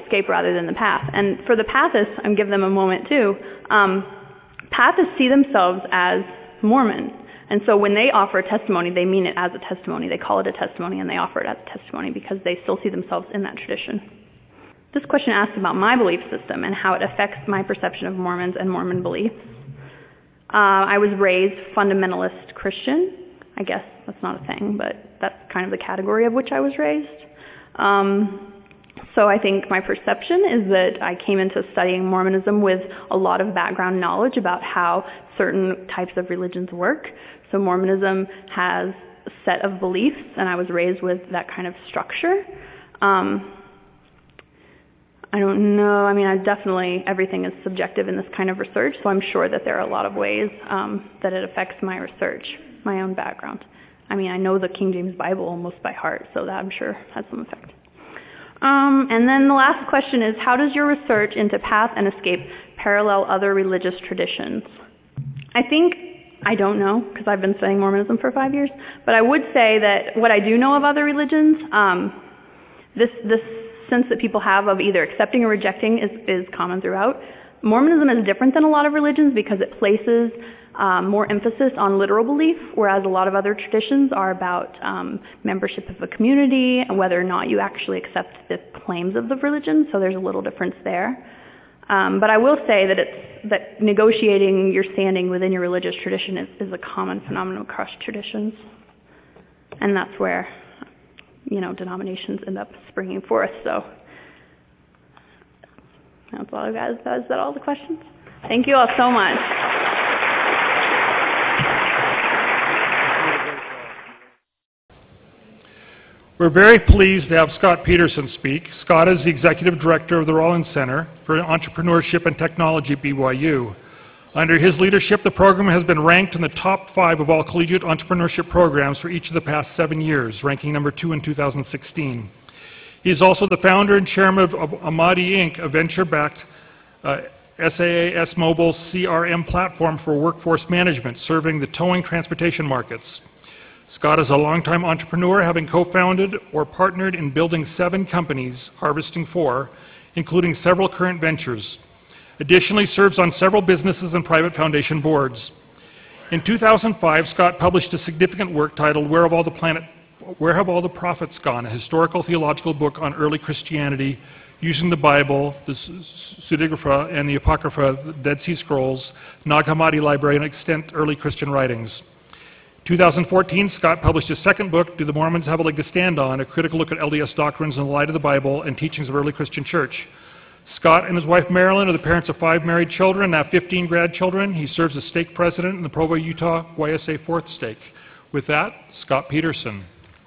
escape rather than the path. And for the pathists, I'm give them a moment too, pathists see themselves as Mormon. And so when they offer a testimony, they mean it as a testimony. They call it a testimony and they offer it as a testimony because they still see themselves in that tradition. This question asks about my belief system and how it affects my perception of Mormons and Mormon beliefs. I was raised fundamentalist Christian. I guess that's not a thing, but that's kind of the category of which I was raised. So I think my perception is that I came into studying Mormonism with a lot of background knowledge about how certain types of religions work. So Mormonism has a set of beliefs, and I was raised with that kind of structure. I don't know. I mean, everything is subjective in this kind of research, so I'm sure that there are a lot of ways that it affects my research, my own background. I mean, I know the King James Bible almost by heart, so that I'm sure has some effect. And then the last question is, how does your research into path and escape parallel other religious traditions? I don't know, because I've been studying Mormonism for 5 years, but I would say that what I do know of other religions, this sense that people have of either accepting or rejecting is common throughout. Mormonism is different than a lot of religions because it places more emphasis on literal belief, whereas a lot of other traditions are about membership of a community and whether or not you actually accept the claims of the religion, so there's a little difference there. But I will say that negotiating your standing within your religious tradition is a common phenomenon across traditions. And that's where, denominations end up springing forth. So that's all I got. Is that all the questions? Thank you all so much. We're very pleased to have Scott Peterson speak. Scott is the Executive Director of the Rollins Center for Entrepreneurship and Technology at BYU. Under his leadership, the program has been ranked in the top 5 of all collegiate entrepreneurship programs for each of the past 7 years, ranking number 2 in 2016. He is also the founder and chairman of Amadi Inc., a venture-backed SaaS mobile CRM platform for workforce management, serving the towing transportation markets. Scott is a longtime entrepreneur, having co-founded or partnered in building 7 companies, harvesting 4, including several current ventures. Additionally, serves on several businesses and private foundation boards. In 2005, Scott published a significant work titled Where Have All the Prophets Gone?, a historical theological book on early Christianity using the Bible, the Pseudepigrapha, and the Apocrypha, the Dead Sea Scrolls, Nag Hammadi Library, and extant early Christian writings. 2014, Scott published his second book, Do the Mormons Have a Leg to Stand On?, a critical look at LDS doctrines in the light of the Bible and teachings of early Christian church. Scott and his wife Marilyn are the parents of 5 married children and now 15 grandchildren. He serves as stake president in the Provo, Utah YSA 4th Stake. With that, Scott Peterson.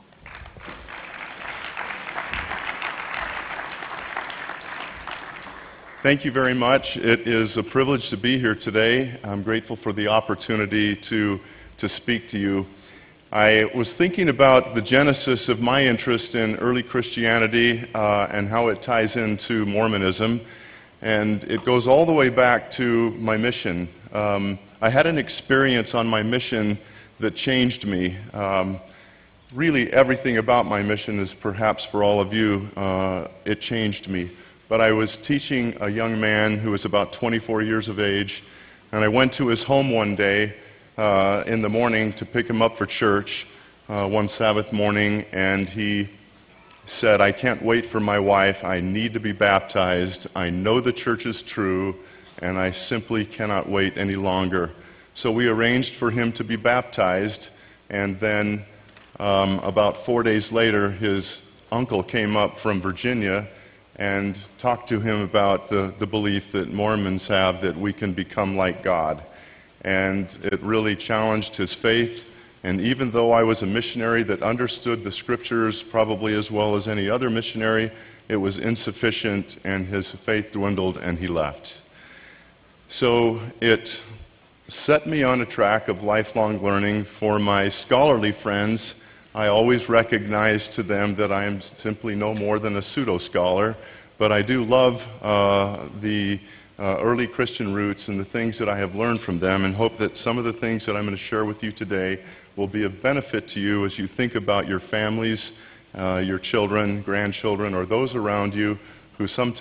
Thank you very much. It is a privilege to be here today. I'm grateful for the opportunity to speak to you. I was thinking about the genesis of my interest in early Christianity and how it ties into Mormonism, and it goes all the way back to my mission. I had an experience on my mission that changed me. Really, everything about my mission is perhaps for all of you, it changed me. But I was teaching a young man who was about 24 years of age, and I went to his home one day in the morning to pick him up for church one Sabbath morning, and he said, I can't wait for my wife. I need to be baptized. I know the church is true, and I simply cannot wait any longer. So we arranged for him to be baptized, and then about 4 days later, his uncle came up from Virginia and talked to him about the belief that Mormons have that we can become like God. And it really challenged his faith. And even though I was a missionary that understood the scriptures probably as well as any other missionary, it was insufficient, and his faith dwindled and he left. So it set me on a track of lifelong learning. For my scholarly friends, I always recognize to them that I am simply no more than a pseudo-scholar, but I do love the early Christian roots and the things that I have learned from them, and hope that some of the things that I'm going to share with you today will be of benefit to you as you think about your families, your children, grandchildren, or those around you who sometimes